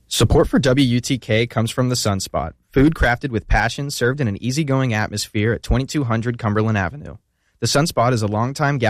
Support for WUTK comes from the Sunspot, food crafted with passion served in an easygoing atmosphere at 2200 Cumberland Avenue. The Sunspot is a longtime